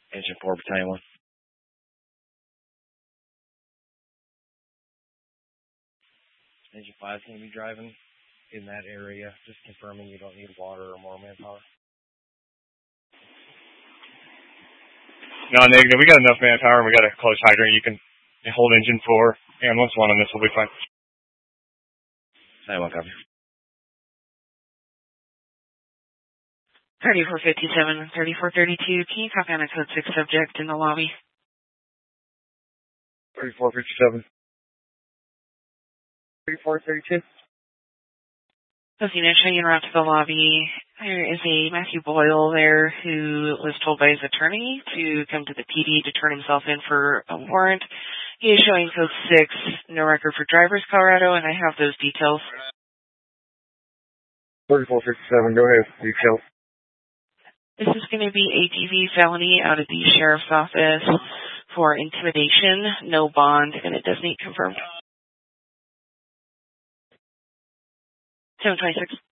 Engine 4, Battalion 1. Engine 5 is going to be driving in that area, just confirming you don't need water or more manpower. No, negative. We got enough manpower and we got a close hydrant. You can hold engine 4 and once 1 on this will be fine. 91, copy. 3457, 3432, can you copy on a code 6 subject in the lobby? 3457. 3432. Posting showing you around to the lobby. There is a Matthew Boyle there who was told by his attorney to come to the PD to turn himself in for a warrant. He is showing code 6, no record for drivers, Colorado, and I have those details. 3457, go ahead. Details. This is going to be ATV felony out of the sheriff's office for intimidation, no bond, and it does need confirmed. 726.